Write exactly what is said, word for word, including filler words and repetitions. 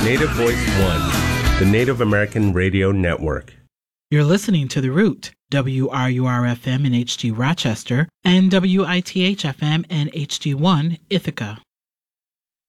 Native Voice One, the Native American Radio Network. You're listening to The Root, W R U R F M in H D Rochester, and W I T H F M and H D one Ithaca.